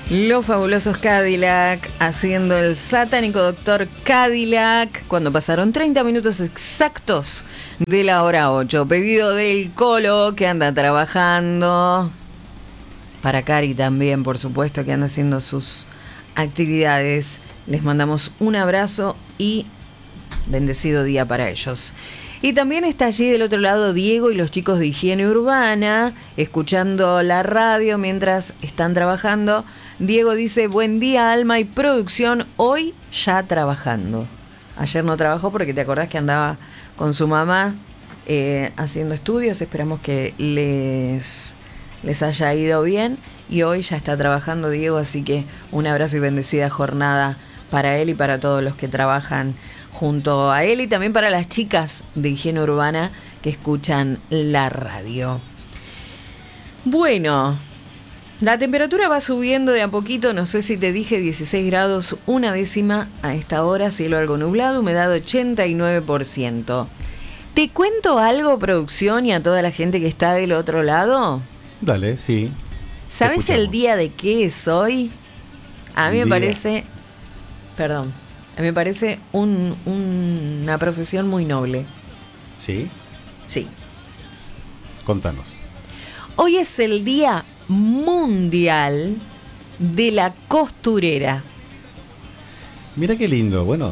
Los fabulosos Cadillac haciendo el satánico Doctor Cadillac cuando pasaron 30 minutos exactos de la hora 8. Pedido del Colo que anda trabajando. Para Cari también, por supuesto, que anda haciendo sus actividades. Les mandamos un abrazo y bendecido día para ellos. Y también está allí del otro lado Diego y los chicos de Higiene Urbana, escuchando la radio mientras están trabajando. Diego dice, buen día Alma y producción, hoy ya trabajando. Ayer no trabajó porque te acordás que andaba con su mamá haciendo estudios, esperamos que les haya ido bien. Y hoy ya está trabajando Diego, así que un abrazo y bendecida jornada para él y para todos los que trabajan junto a él y también para las chicas de Higiene Urbana que escuchan la radio. Bueno, la temperatura va subiendo de a poquito, no sé si te dije 16 grados, una décima a esta hora, cielo algo nublado, humedad 89%. ¿Te cuento algo, producción, y a toda la gente que está del otro lado? Dale, sí. ¿Sabes el día de qué es hoy? A mí me parece... Perdón. A mí me parece una profesión muy noble. ¿Sí? Sí. Contanos. Hoy es el Día Mundial de la Costurera. Mira qué lindo, bueno.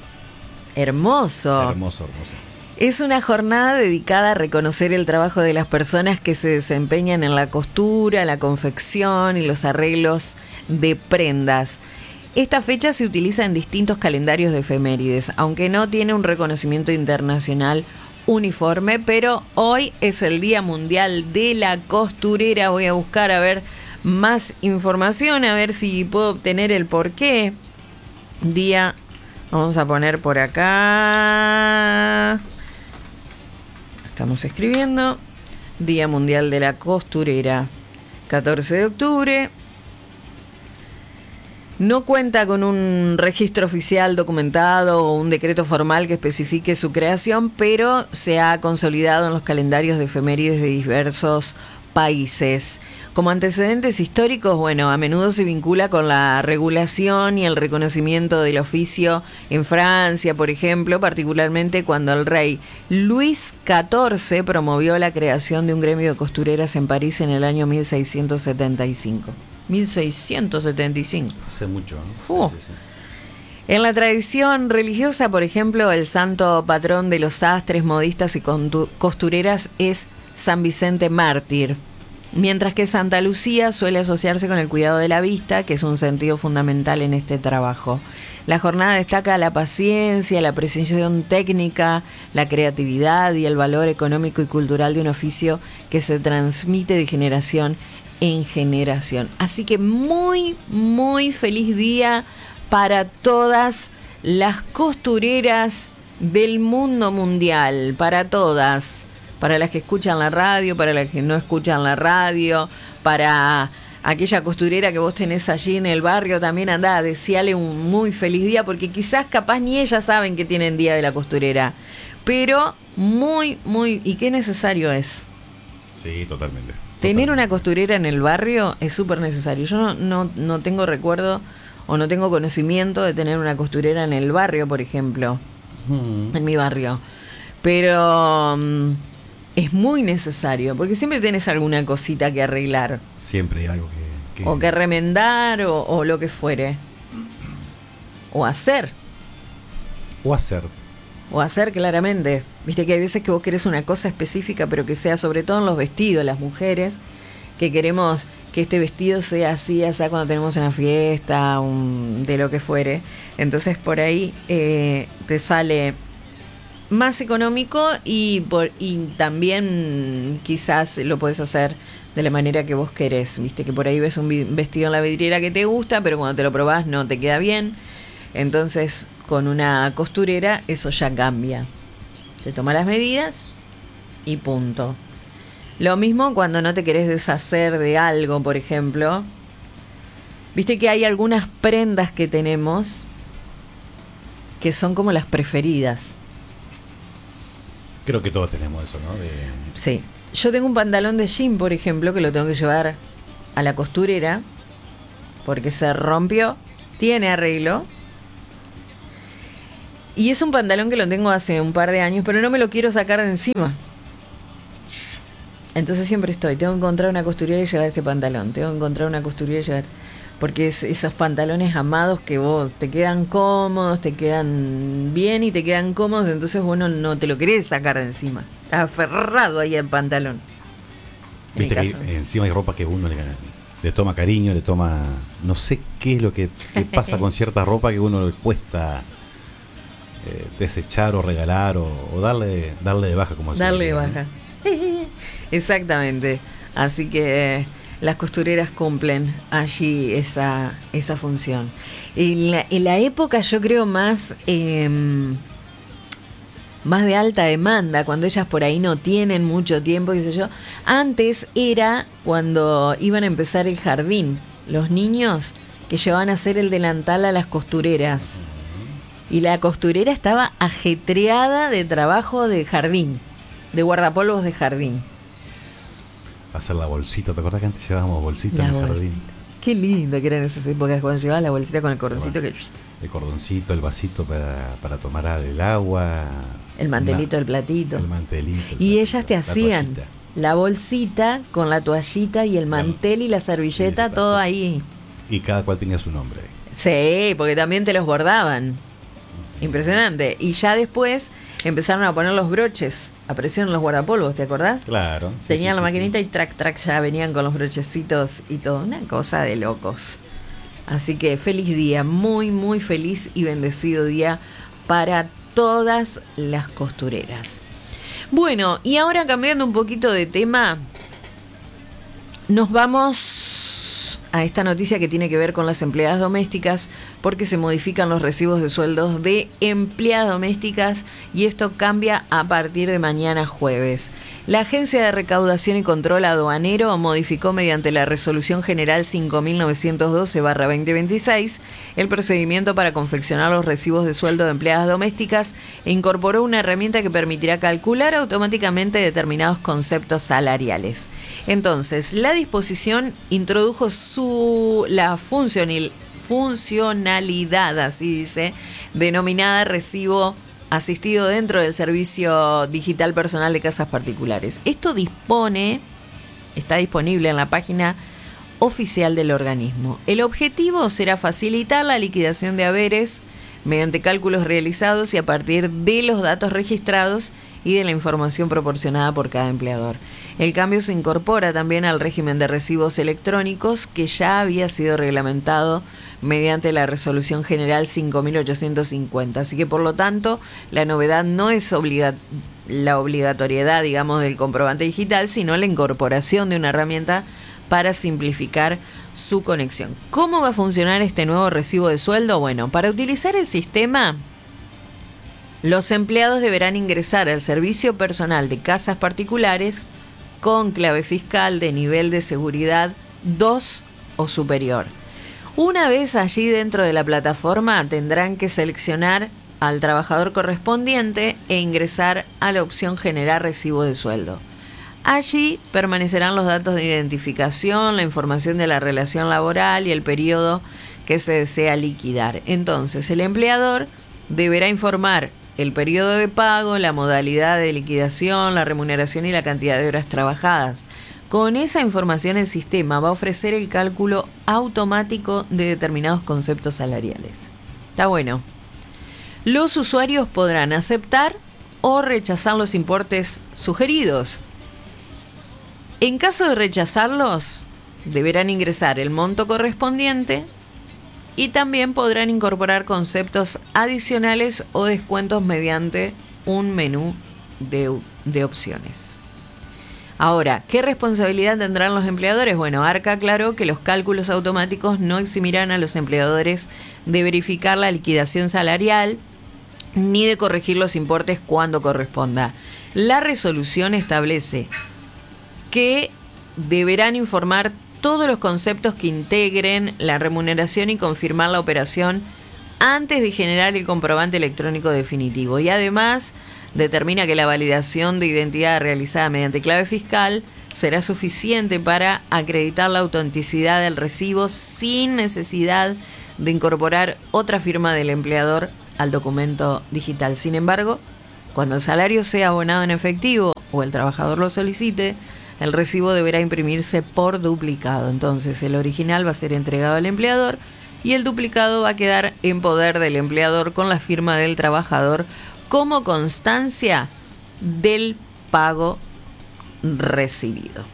Hermoso. Hermoso, hermoso. Es una jornada dedicada a reconocer el trabajo de las personas que se desempeñan en la costura, la confección y los arreglos de prendas. Esta fecha se utiliza en distintos calendarios de efemérides, aunque no tiene un reconocimiento internacional uniforme, pero hoy es el Día Mundial de la Costurera. Voy a buscar a ver más información, a ver si puedo obtener el porqué. Día, vamos a poner por acá. Estamos escribiendo. Día Mundial de la Costurera, 14 de octubre. No cuenta con un registro oficial documentado o un decreto formal que especifique su creación, pero se ha consolidado en los calendarios de efemérides de diversos países. Como antecedentes históricos, bueno, a menudo se vincula con la regulación y el reconocimiento del oficio en Francia, por ejemplo, particularmente cuando el rey Luis XIV promovió la creación de un gremio de costureras en París en el año 1675. 1675. Hace mucho, ¿no? Sí, sí. En la tradición religiosa, por ejemplo, el santo patrón de los sastres, modistas y costureras es San Vicente Mártir, mientras que Santa Lucía suele asociarse con el cuidado de la vista, que es un sentido fundamental en este trabajo. La jornada destaca la paciencia, la precisión técnica, la creatividad y el valor económico y cultural de un oficio que se transmite de generación en generación. Así que muy, muy feliz día para todas las costureras del mundo mundial, para todas, para las que escuchan la radio, para las que no escuchan la radio, para aquella costurera que vos tenés allí en el barrio, también andá, deseale un muy feliz día, porque quizás capaz ni ellas saben que tienen Día de la Costurera, pero muy, muy, y qué necesario es. Sí, totalmente. Tener una costurera en el barrio es súper necesario. Yo no tengo recuerdo o no tengo conocimiento de tener una costurera en el barrio, por ejemplo, en mi barrio. Pero es muy necesario, porque siempre tenés alguna cosita que arreglar. Siempre hay algo que... O que remendar o lo que fuere. O hacer. O hacer claramente. Viste que hay veces que vos querés una cosa específica, pero que sea sobre todo en los vestidos, las mujeres, que queremos que este vestido sea así cuando tenemos una fiesta, de lo que fuere. Entonces por ahí te sale más económico y también quizás lo podés hacer de la manera que vos querés. Viste que por ahí ves un vestido en la vidriera que te gusta, pero cuando te lo probás no te queda bien. Entonces, con una costurera eso ya cambia. Te toma las medidas y punto. Lo mismo cuando no te querés deshacer de algo, por ejemplo. Viste que hay algunas prendas que tenemos que son como las preferidas. Creo que todos tenemos eso, ¿no? Sí. Yo tengo un pantalón de jean, por ejemplo, que lo tengo que llevar a la costurera porque se rompió, tiene arreglo. Y es un pantalón que lo tengo hace un par de años, pero no me lo quiero sacar de encima. Entonces siempre tengo que encontrar una costurera y llevar este pantalón. Tengo que encontrar una costurera y llevar... Porque es esos pantalones amados que vos te quedan cómodos, te quedan bien y te quedan cómodos, entonces vos no te lo querés sacar de encima. Estás aferrado ahí al pantalón. Viste que encima hay ropa que uno le toma cariño, le toma... No sé qué es lo que pasa con cierta ropa que uno le cuesta desechar o regalar o darle de baja, como darle de ¿no? baja. Exactamente. Así que las costureras cumplen allí esa función. En la época, yo creo, más de alta demanda, cuando ellas por ahí no tienen mucho tiempo, qué sé yo. Antes era cuando iban a empezar el jardín, los niños que llevaban a hacer el delantal a las costureras. Y la costurera estaba ajetreada de trabajo de jardín, de guardapolvos de jardín. Hacer la bolsita, ¿te acuerdas que antes llevábamos bolsitas en el jardín? Qué lindo que eran esas épocas cuando llevaba la bolsita con el cordoncito. El cordoncito, el vasito para tomar el agua. El mantelito, el platito. El mantelito. Y ellas te hacían la bolsita con la toallita y el mantel y la servilleta, todo ahí. Y cada cual tenía su nombre. Sí, porque también te los bordaban. Impresionante. Y ya después empezaron a poner los broches. Aparecieron los guardapolvos, ¿te acordás? Claro. Tenían la maquinita y track ya venían con los brochecitos y todo. Una cosa de locos. Así que feliz día, muy, muy feliz y bendecido día para todas las costureras. Bueno, y ahora cambiando un poquito de tema, nos vamos a esta noticia que tiene que ver con las empleadas domésticas, porque se modifican los recibos de sueldos de empleadas domésticas y esto cambia a partir de mañana jueves. La Agencia de Recaudación y Control Aduanero modificó mediante la Resolución General 5912/2026 el procedimiento para confeccionar los recibos de sueldo de empleadas domésticas e incorporó una herramienta que permitirá calcular automáticamente determinados conceptos salariales. Entonces, la disposición introdujo la funcionalidad, así dice, denominada recibo asistido dentro del servicio digital personal de casas particulares. Esto está disponible en la página oficial del organismo. El objetivo será facilitar la liquidación de haberes mediante cálculos realizados y a partir de los datos registrados y de la información proporcionada por cada empleador. El cambio se incorpora también al régimen de recibos electrónicos que ya había sido reglamentado mediante la Resolución General 5850. Así que, por lo tanto, la novedad no es la obligatoriedad, digamos, del comprobante digital, sino la incorporación de una herramienta para simplificar su conexión. ¿Cómo va a funcionar este nuevo recibo de sueldo? Bueno, para utilizar el sistema, los empleados deberán ingresar al servicio personal de casas particulares con clave fiscal de nivel de seguridad 2 o superior. Una vez allí dentro de la plataforma, tendrán que seleccionar al trabajador correspondiente e ingresar a la opción Generar recibo de sueldo. Allí permanecerán los datos de identificación, la información de la relación laboral y el periodo que se desea liquidar. Entonces, el empleador deberá informar el periodo de pago, la modalidad de liquidación, la remuneración y la cantidad de horas trabajadas. Con esa información, el sistema va a ofrecer el cálculo automático de determinados conceptos salariales. Está bueno. Los usuarios podrán aceptar o rechazar los importes sugeridos. En caso de rechazarlos, deberán ingresar el monto correspondiente y también podrán incorporar conceptos adicionales o descuentos mediante un menú de opciones. Ahora, ¿qué responsabilidad tendrán los empleadores? Bueno, ARCA aclaró que los cálculos automáticos no eximirán a los empleadores de verificar la liquidación salarial ni de corregir los importes cuando corresponda. La resolución establece que deberán informar todos los conceptos que integren la remuneración y confirmar la operación antes de generar el comprobante electrónico definitivo. Y además determina que la validación de identidad realizada mediante clave fiscal será suficiente para acreditar la autenticidad del recibo sin necesidad de incorporar otra firma del empleador al documento digital. Sin embargo, cuando el salario sea abonado en efectivo o el trabajador lo solicite, el recibo deberá imprimirse por duplicado. Entonces, el original va a ser entregado al empleador y el duplicado va a quedar en poder del empleador con la firma del trabajador como constancia del pago recibido.